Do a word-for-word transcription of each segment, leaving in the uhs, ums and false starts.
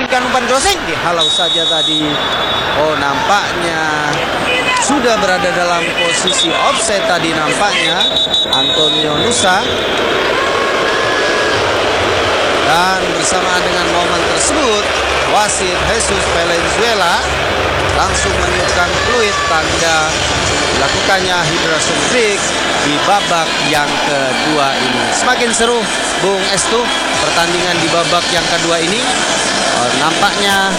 Kan umpan crossing dihalau saja tadi. Oh, nampaknya sudah berada dalam posisi offset tadi nampaknya Antonio Nusa. Dan bersamaan dengan momen tersebut, wasit Jesus Valenzuela langsung meniupkan fluid tanda dilakukannya hydration break di babak yang kedua ini. Semakin seru, Bung Estu, pertandingan di babak yang kedua ini. Uh, nampaknya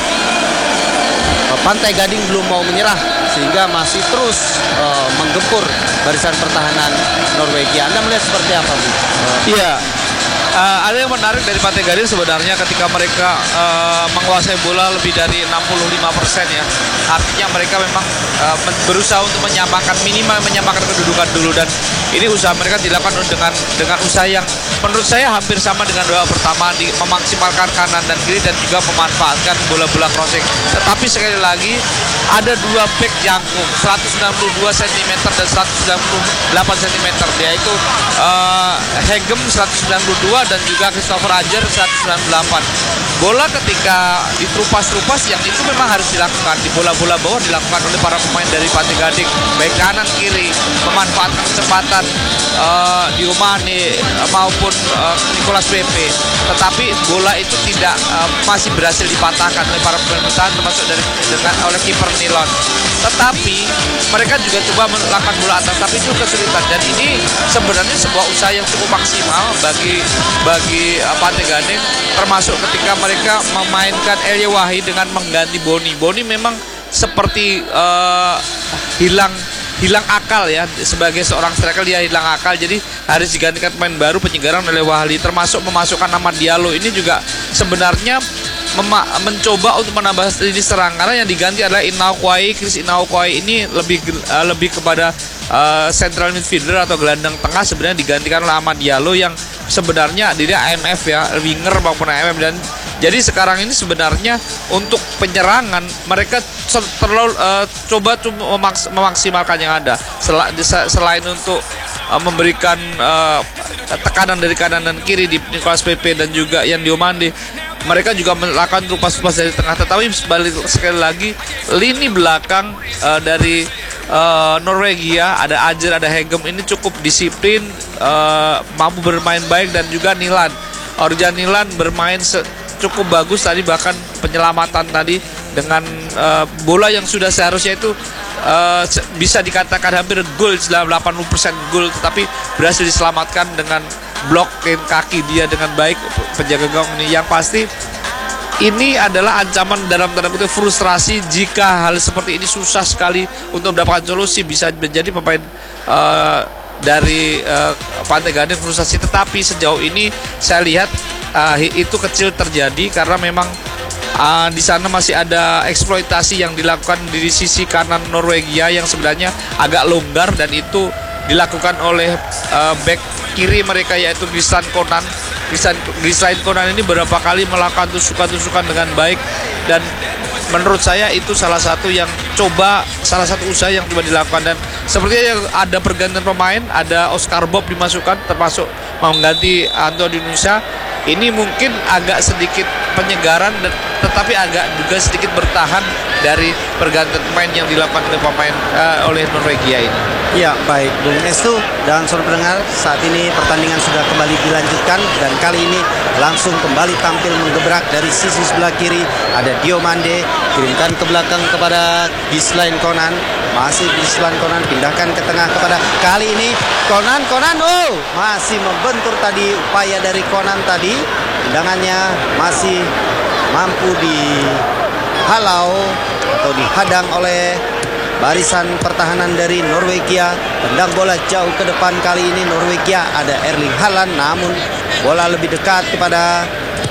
uh, Pantai Gading belum mau menyerah sehingga masih terus uh, menggempur barisan pertahanan Norwegia. Anda melihat seperti apa, Bu? Iya. Uh, Uh, ada yang menarik dari Pantai Gading sebenarnya ketika mereka uh, menguasai bola lebih dari enam puluh lima persen ya. Artinya mereka memang uh, berusaha untuk menyamakan, minimal menyamakan kedudukan dulu, dan ini usaha mereka dilakukan dengan dengan usaha yang menurut saya hampir sama dengan babak pertama, di memaksimalkan kanan dan kiri dan juga memanfaatkan bola-bola crossing. Tetapi sekali lagi ada dua back jangkung seratus sembilan puluh dua sentimeter dan seratus sembilan puluh delapan sentimeter, yaitu uh, Hegem seratus sembilan puluh dua dan juga Christopher Ajer seratus sembilan puluh delapan. Bola ketika diterupas-terupas yang itu memang harus dilakukan di bola-bola bawah, dilakukan oleh para pemain dari Pantai Gading, baik kanan kiri, memanfaatkan kecepatan uh, Diomane maupun uh, Nicolas Pepe. Tetapi bola itu tidak uh, masih berhasil dipatahkan oleh para pemain bertahan, termasuk dari dengan oleh kiper Nilon. Tetapi mereka juga coba melakukan bola atas, tapi itu kesulitan, dan ini sebenarnya sebuah usaha yang cukup maksimal bagi bagi uh, Pantai Gading, termasuk ketika mereka memainkan Elie Wahid dengan mengganti Boni. Boni memang seperti uh, hilang hilang akal ya, sebagai seorang striker dia hilang akal, jadi harus digantikan pemain baru penyegaran oleh Wahli, termasuk memasukkan nama Diallo. Ini juga sebenarnya mencoba untuk menambah lini serang, karena yang diganti adalah Inau Kwai. Chris Inau Kwai ini lebih uh, lebih kepada uh, central midfielder atau gelandang tengah, sebenarnya digantikan oleh Amad Diallo yang sebenarnya dia A M F ya, winger maupun A M F. Dan jadi sekarang ini sebenarnya untuk penyerangan mereka terlalu uh, coba memaks memaksimalkan yang ada, Sel selain untuk uh, memberikan uh, tekanan dari kanan dan kiri di Nicolas Pepe dan juga yang Diomande. Mereka juga melakukan rupas-rupas dari tengah, tetapi balik sekali lagi lini belakang uh, dari uh, Norwegia, ada Ajer, ada Hegem, ini cukup disiplin, uh, mampu bermain baik, dan juga Nilan, Orjan Nilan bermain cukup bagus tadi, bahkan penyelamatan tadi dengan uh, bola yang sudah seharusnya itu uh, bisa dikatakan hampir gol, delapan puluh persen gol, tetapi berhasil diselamatkan dengan blokin kaki dia dengan baik penjaga gawang ini. Yang pasti ini adalah ancaman dalam tanda kutip frustrasi jika hal seperti ini susah sekali untuk mendapatkan solusi. Bisa menjadi pemain uh, dari uh, Pantai Gading frustrasi, tetapi sejauh ini saya lihat uh, itu kecil terjadi karena memang uh, di sana masih ada eksploitasi yang dilakukan di sisi kanan Norwegia yang sebenarnya agak longgar, dan itu dilakukan oleh uh, back kiri mereka yaitu Gislan Konan. Gislan Konan ini beberapa kali melakukan tusukan-tusukan dengan baik, dan menurut saya itu salah satu yang coba salah satu usaha yang coba dilakukan. Dan sepertinya ada pergantian pemain, ada Oscar Bob dimasukkan termasuk mengganti Antonio Nusa. Ini mungkin agak sedikit penyegaran, dan tetapi agak juga sedikit bertahan dari pergantian pemain yang dilakukan oleh pemain uh, oleh Norwegia ini. Ya, baik Bung Estu dan saudara pendengar, saat ini pertandingan sudah kembali dilanjutkan, dan kali ini langsung kembali tampil menggebrak dari sisi sebelah kiri. Ada Diomande, kirimkan ke belakang kepada Gislan Konan, masih Gislan Konan, pindahkan ke tengah kepada kali ini Konan, Konan, oh masih membentur tadi upaya dari Konan tadi, tendangannya masih mampu dihalau atau dihadang oleh barisan pertahanan dari Norwegia. Tendang bola jauh ke depan kali ini Norwegia, ada Erling Haaland, namun bola lebih dekat kepada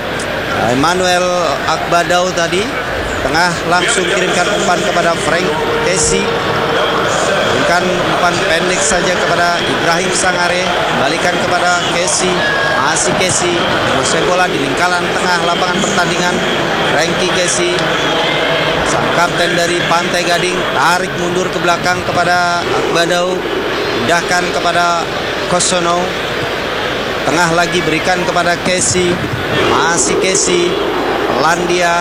Emmanuel Akbadau tadi. Tengah langsung kirimkan umpan kepada Frank Kessie, kirimkan umpan pendek saja kepada Ibrahim Sangare, balikan kepada Kessie, masih Kessie menguasai bola di lingkaran tengah lapangan pertandingan. Frankie Kessie, sang kapten dari Pantai Gading, tarik mundur ke belakang kepada Akbadau, pindahkan kepada Kosono, tengah lagi berikan kepada Kessie, masih Kessie, Landia